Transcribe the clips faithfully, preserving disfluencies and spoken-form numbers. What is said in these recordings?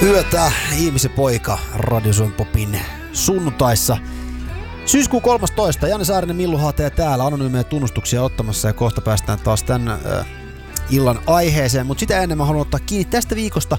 Yötä ihmisen poika Radio Suomen Popin sunnuntaissa. Syyskuun kolmastoista. Janne Saarinen, Millu Haateja täällä. Anonyymejä tunnustuksia ottamassa ja kohta päästään taas tämän äh, illan aiheeseen. Mutta sitä ennen mä haluan ottaa kiinni tästä viikosta.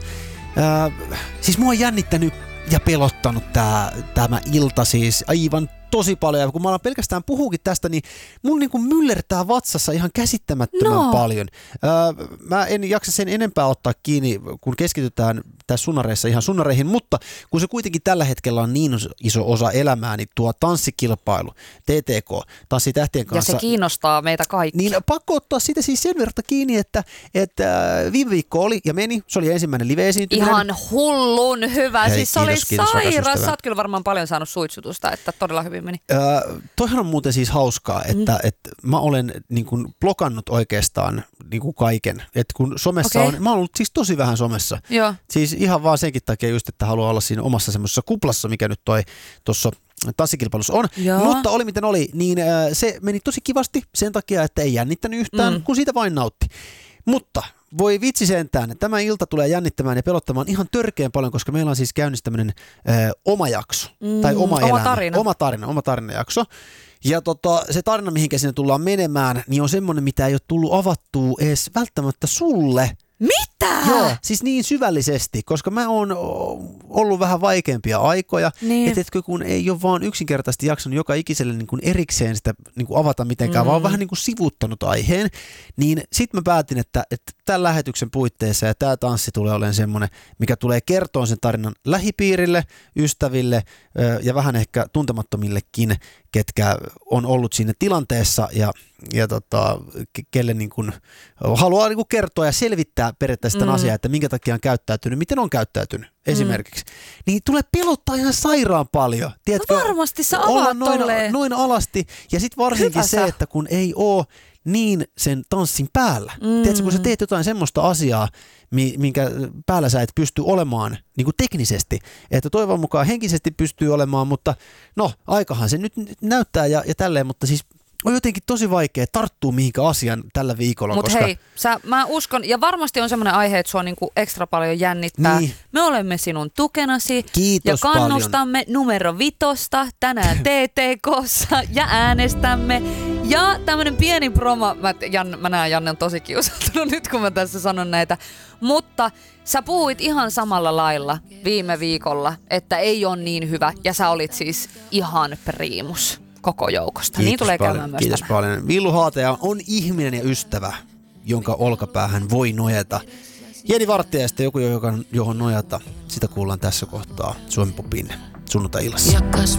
Äh, siis mua on jännittänyt ja pelottanut tää, tämä ilta siis aivan tosi paljon. Ja kun mä alan pelkästään puhuukin tästä, niin mun niinku myllertää vatsassa ihan käsittämättömän no. paljon. Öö, mä en jaksa sen enempää ottaa kiinni, kun keskitytään tässä sunnareissa ihan sunnareihin, mutta kun se kuitenkin tällä hetkellä on niin iso osa elämää, niin tuo tanssikilpailu, T T K, Tanssitähtien kanssa. Ja se kiinnostaa meitä kaikki. Niin pakko ottaa sitä siis sen verran kiinni, että, että viime viikko oli ja meni, se oli ensimmäinen live-esiintyminen. Ihan hullun hyvä, Hei, siis se kiitos, oli kiitos, sairas. Sä oot kyllä varmaan paljon saanut suitsutusta, että todella hyvin meni. Öö, toihan on muuten siis hauskaa, että, mm. että mä olen niin kuin blokannut oikeastaan niin kuin kaiken. Että kun somessa okay. on, mä oon ollut siis tosi vähän somessa. Joo. Siis ihan vaan senkin takia just, että haluaa olla siinä omassa semmoisessa kuplassa, mikä nyt toi tuossa tanssikilpailussa on. Joo. Mutta oli miten oli, niin äh, se meni tosi kivasti sen takia, että ei jännittänyt yhtään, mm. kun siitä vain nautti. Mutta voi vitsi sentään, tämä ilta tulee jännittämään ja pelottamaan ihan törkeän paljon, koska meillä on siis käynnissä tämmöinen äh, oma jakso. Mm, tai oma, oma elämä. tarina. Oma tarina, oma tarinajakso. Ja tota, se tarina, mihinkä sinne tullaan menemään, niin on semmoinen, mitä ei ole tullut avattua edes välttämättä sulle. Mitä? Joo, siis niin syvällisesti, koska mä oon ollut vähän vaikeampia aikoja, niin. että etkö kun ei ole vaan yksinkertaisesti jaksanut joka ikiselle niin kuin erikseen sitä niin kuin avata mitenkään, mm. vaan vähän niin kuin sivuttanut aiheen, niin sit mä päätin, että, että tämän lähetyksen puitteissa ja tämä tanssi tulee olemaan semmoinen, mikä tulee kertoa sen tarinan lähipiirille, ystäville ja vähän ehkä tuntemattomillekin, ketkä on ollut siinä tilanteessa ja, ja tota, kelle niin kuin haluaa niin kuin kertoa ja selvittää periaatteessa tämän mm. asian, että minkä takia on käyttäytynyt, miten on käyttäytynyt esimerkiksi. Mm. Niin tulee pelottaa ihan sairaan paljon. Tiedätkö, no varmasti sä avaat noin, tolleen. noin alasti ja sitten varsinkin Hyvä se, sä. että kun ei ole niin sen tanssin päällä. Mm. Tiedätkö, kun sä teet jotain semmoista asiaa, minkä päällä sä et pysty olemaan niin kuin teknisesti, että toivon mukaan henkisesti pystyy olemaan, mutta no, aikahan se nyt näyttää ja, ja tälleen, mutta siis on jotenkin tosi vaikea tarttua mihinkä asian tällä viikolla. Mutta koska hei, sä, mä uskon, ja varmasti on semmoinen aihe, että sua niinku ekstra paljon jännittää. Niin. Me olemme sinun tukenasi Kiitos ja kannustamme paljon. Numero vitosta tänään T T K:ssa ja äänestämme. Ja tämmönen pieni promo, mä, Jan, mä näen Janne on tosi kiusaltunut nyt kun mä tässä sanon näitä, mutta sä puhuit ihan samalla lailla viime viikolla, että ei ole niin hyvä ja sä olit siis ihan priimus koko joukosta. Kiitos niin tulee paljon, käymään myös Kiitos tänään. paljon. Millu Haateja on ihminen ja ystävä, jonka olkapäähän voi nojata. Jenni Vartiaista joku, johon nojata. Sitä kuullaan tässä kohtaa Suomen Popin sunnuntai-illassa.